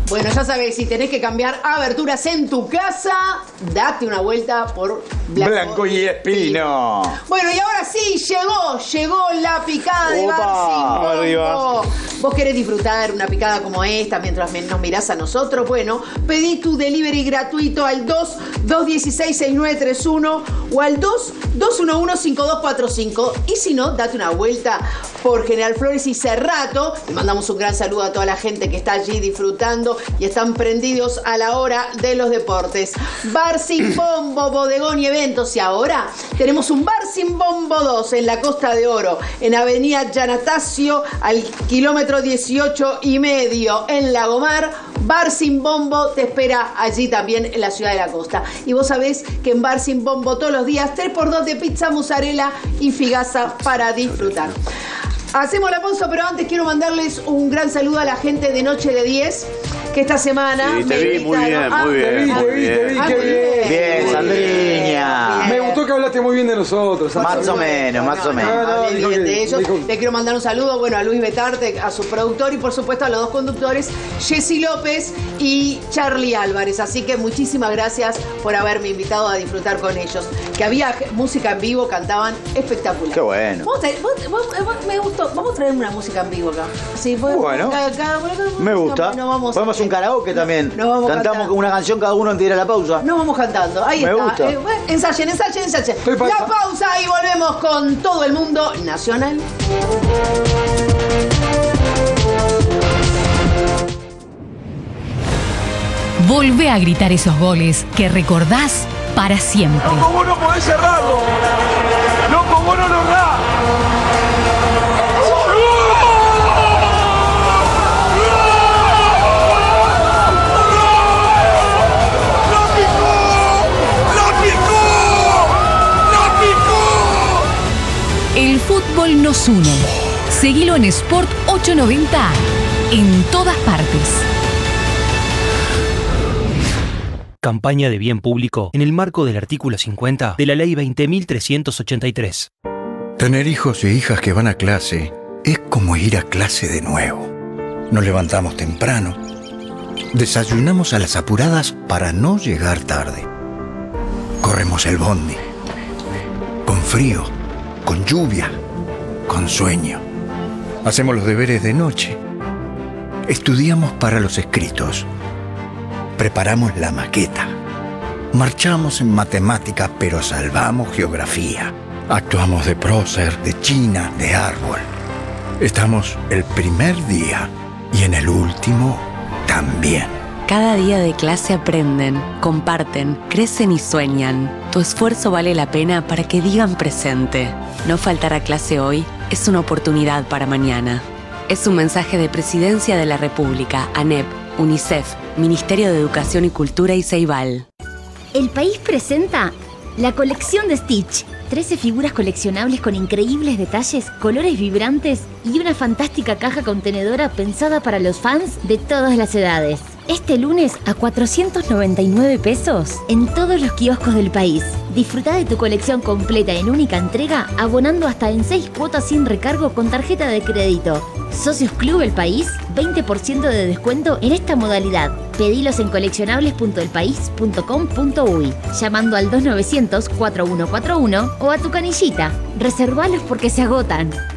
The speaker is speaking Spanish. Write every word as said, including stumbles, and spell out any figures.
Bueno, ya sabés, si tenés que cambiar aberturas en tu casa, date una vuelta por Blanco, Blanco y Espino. Bueno, y ahora sí, llegó, llegó la picada de Opa, Bar Sin arriba. Bombo. ¿Vos querés disfrutar una picada como esta mientras nos mirás a nosotros? Bueno, pedí tu delivery gratuito al dos dos uno seis seis nueve tres uno o al dos dos uno uno cinco dos cuatro cinco. Y si no, date una vuelta por General Flores y Cerrato. Le mandamos un gran saludo a toda la gente que está allí disfrutando y están prendidos a la hora de los deportes. Bar Sin Bombo, bodegón y eventos. Y ahora tenemos un Bar Sin Bombo dos en la Costa de Oro, en Avenida Yanatacio, al kilómetro dieciocho y medio, en Lagomar. Bar Sin Bombo te espera allí también en la ciudad de la costa. Y vos sabés que en Bar Sin Bombo todos los días tres por dos de pizza, mozzarella y figaza para disfrutar. Hacemos la pausa, pero antes quiero mandarles un gran saludo a la gente de Noche de diez, que esta semana Sí, te me vi muy bien, invitaron. muy bien, Ah, muy ah, bien. Te vi, ah, qué muy bien. Bien, muy Sandriña. bien. Me gustó que hablaste muy bien de nosotros. Más o menos, más o menos. No, no, hablé dijo bien que- de ellos. dijo- Le quiero mandar un saludo, bueno, a Luis Betarte, a su productor y por supuesto a los dos conductores, Jessy López y Charlie Álvarez. Así que muchísimas gracias por haberme invitado a disfrutar con ellos. Que había música en vivo, cantaban espectacular. Qué bueno. Vamos a traer- vos- vos- vos- me gustó. Vamos a traer una música en vivo acá. Sí, fue- Bueno, cada- cada- cada- me gusta. No, vamos Podemos un karaoke también. Nos vamos Cantamos cantando. una canción cada uno antes de ir a la pausa. Nos vamos cantando. Ahí Me está. gusta. Eh, bueno, ensayen, ensayen, ensayen. Estoy pa- La pausa y volvemos con todo el mundo nacional. Volvé a gritar esos goles que recordás para siempre. ¡Loco, vos no podés cerrarlo! ¡Loco, vos no lo errás! ¡La picó! ¡La picó! ¡La picó! El fútbol nos une. Seguilo en Sport ochocientos noventa en todas partes. Campaña de bien público en el marco del artículo cincuenta de la Ley veinte mil trescientos ochenta y tres. Tener hijos e hijas que van a clase es como ir a clase de nuevo. Nos levantamos temprano, desayunamos a las apuradas para no llegar tarde. Corremos el bondi, con frío, con lluvia, con sueño. Hacemos los deberes de noche. Estudiamos para los escritos. Preparamos la maqueta. Marchamos en matemática, pero salvamos geografía. Actuamos de prócer, de china, de árbol. Estamos el primer día y en el último también. Cada día de clase aprenden, comparten, crecen y sueñan. Tu esfuerzo vale la pena para que digan presente. No faltar a clase hoy es una oportunidad para mañana. Es un mensaje de Presidencia de la República, ANEP, UNICEF, Ministerio de Educación y Cultura y Ceibal. El País presenta la colección de Stitch. trece figuras coleccionables con increíbles detalles, colores vibrantes y una fantástica caja contenedora pensada para los fans de todas las edades. Este lunes a cuatrocientos noventa y nueve pesos en todos los kioscos del país. Disfruta de tu colección completa en única entrega, abonando hasta en seis cuotas sin recargo con tarjeta de crédito. Socios Club El País, veinte por ciento de descuento en esta modalidad. Pedilos en coleccionables punto el país punto com punto uy, llamando al dos novecientos cuatro uno cuatro uno o a tu canillita. Reservalos porque se agotan.